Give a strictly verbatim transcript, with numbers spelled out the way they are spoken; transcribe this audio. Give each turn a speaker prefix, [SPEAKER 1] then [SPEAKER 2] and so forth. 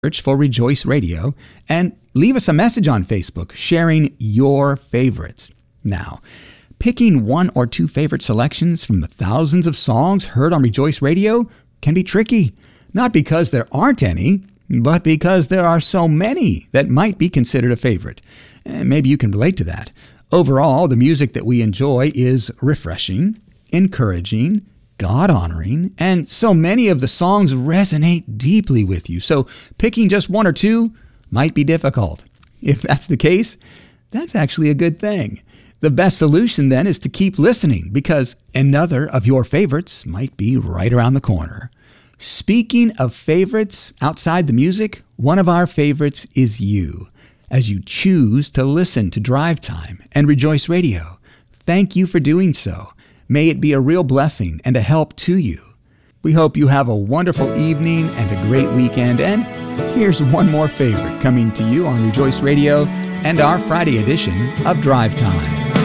[SPEAKER 1] search for Rejoice Radio and leave us a message on Facebook sharing your favorites. Now, picking one or two favorite selections from the thousands of songs heard on Rejoice Radio can be tricky, not because there aren't any, but because there are so many that might be considered a favorite. And maybe you can relate to that. Overall, the music that we enjoy is refreshing, encouraging, God-honoring, and so many of the songs resonate deeply with you. So picking just one or two might be difficult. If that's the case, that's actually a good thing. The best solution then is to keep listening because another of your favorites might be right around the corner. Speaking of favorites outside the music, one of our favorites is you, as you choose to listen to Drive Time and Rejoice Radio. Thank you for doing so. May it be a real blessing and a help to you. We hope you have a wonderful evening and a great weekend. And here's one more favorite coming to you on Rejoice Radio and our Friday edition of Drive Time.